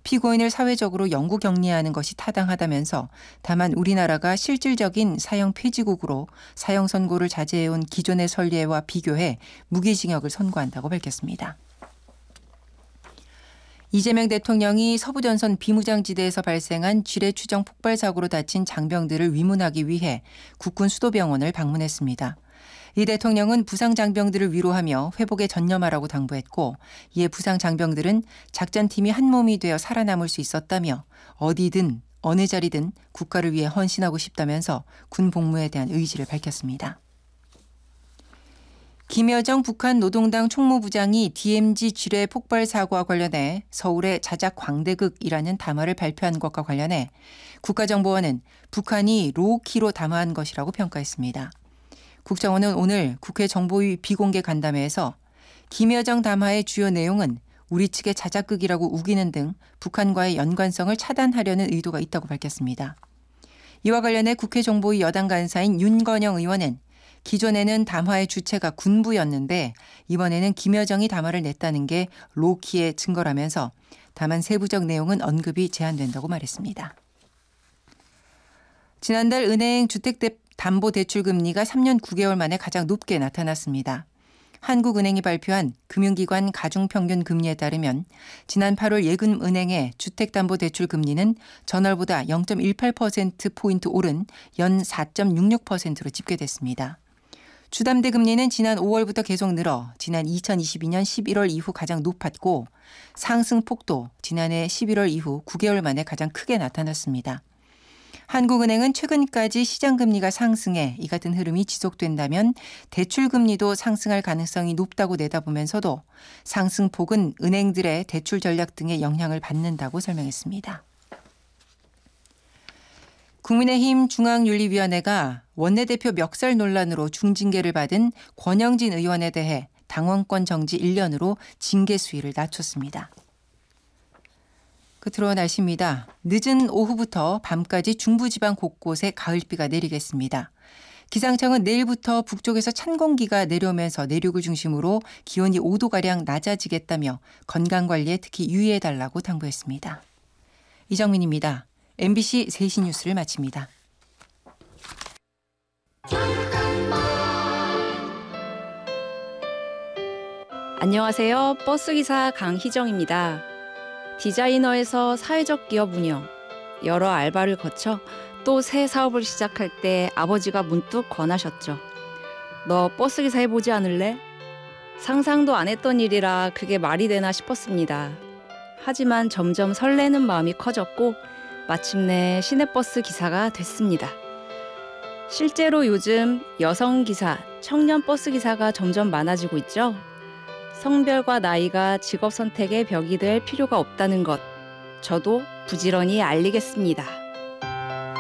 피고인을 사회적으로 영구 격리하는 것이 타당하다면서 다만 우리나라가 실질적인 사형 폐지국으로 사형 선고를 자제해온 기존의 선례와 비교해 무기징역을 선고한다고 밝혔습니다. 이재명 대통령이 서부전선 비무장지대에서 발생한 지뢰 추정 폭발 사고로 다친 장병들을 위문하기 위해 국군 수도병원을 방문했습니다. 이 대통령은 부상 장병들을 위로하며 회복에 전념하라고 당부했고, 이에 부상 장병들은 작전팀이 한 몸이 되어 살아남을 수 있었다며 어디든 어느 자리든 국가를 위해 헌신하고 싶다면서 군 복무에 대한 의지를 밝혔습니다. 김여정 북한 노동당 총무부장이 DMZ 지뢰 폭발 사고와 관련해 서울의 자작 광대극이라는 담화를 발표한 것과 관련해 국가정보원은 북한이 로우키로 담화한 것이라고 평가했습니다. 국정원은 오늘 국회 정보위 비공개 간담회에서 김여정 담화의 주요 내용은 우리 측의 자작극이라고 우기는 등 북한과의 연관성을 차단하려는 의도가 있다고 밝혔습니다. 이와 관련해 국회 정보위 여당 간사인 윤건영 의원은 기존에는 담화의 주체가 군부였는데 이번에는 김여정이 담화를 냈다는 게 로키의 증거라면서 다만 세부적 내용은 언급이 제한된다고 말했습니다. 지난달 은행 주택담보대출금리가 3년 9개월 만에 가장 높게 나타났습니다. 한국은행이 발표한 금융기관 가중평균 금리에 따르면 지난 8월 예금은행의 주택담보대출 금리는 전월보다 0.18%포인트 오른 연 4.66%로 집계됐습니다. 주담대 금리는 지난 5월부터 계속 늘어 지난 2022년 11월 이후 가장 높았고 상승폭도 지난해 11월 이후 9개월 만에 가장 크게 나타났습니다. 한국은행은 최근까지 시장금리가 상승해 이 같은 흐름이 지속된다면 대출금리도 상승할 가능성이 높다고 내다보면서도 상승폭은 은행들의 대출 전략 등의 영향을 받는다고 설명했습니다. 국민의힘 중앙윤리위원회가 원내대표 멱살 논란으로 중징계를 받은 권영진 의원에 대해 당원권 정지 1년으로 징계 수위를 낮췄습니다. 끝으로 날씨입니다. 늦은 오후부터 밤까지 중부지방 곳곳에 가을비가 내리겠습니다. 기상청은 내일부터 북쪽에서 찬 공기가 내려오면서 내륙을 중심으로 기온이 5도가량 낮아지겠다며 건강관리에 특히 유의해달라고 당부했습니다. 이정민입니다. MBC 3시 뉴스를 마칩니다. 안녕하세요. 버스기사 강희정입니다. 디자이너에서 사회적 기업 운영, 여러 알바를 거쳐 또 새 사업을 시작할 때 아버지가 문득 권하셨죠. 너 버스기사 해보지 않을래? 상상도 안 했던 일이라 그게 말이 되나 싶었습니다. 하지만 점점 설레는 마음이 커졌고 마침내 시내버스 기사가 됐습니다. 실제로 요즘 여성 기사, 청년 버스 기사가 점점 많아지고 있죠. 성별과 나이가 직업 선택의 벽이 될 필요가 없다는 것, 저도 부지런히 알리겠습니다.